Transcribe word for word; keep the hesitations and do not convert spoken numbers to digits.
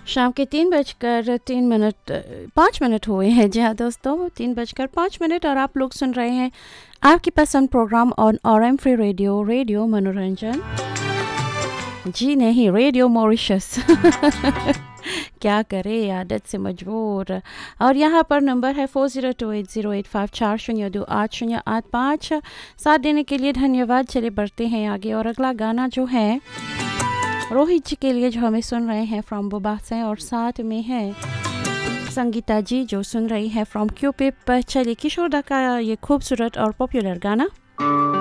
शाम के तीन बजकर तीन मिनट पाँच मिनट हुए हैं। जी हाँ दोस्तों, तीन बजकर पाँच मिनट और आप लोग सुन रहे हैं आपकी पसंद programme on R M free radio radio मनोरंजन। जी नहीं, रेडियो मॉरिशस। क्या करें, आदत से मजबूर। और यहाँ पर नंबर है four zero two eight zero eight five चार शून्य दो आठ शून्य आठ पाँच। साथ देने के लिए धन्यवाद। चले बढ़ते हैं आगे और अगला गाना जो है रोहित जी के लिए जो हमें सुन रहे हैं फ्रॉम बुबा से, और साथ में है संगीता जी जो सुन रही है फ्रॉम क्यूपिप। चलिए किशोर दा का ये खूबसूरत और पॉपुलर गाना।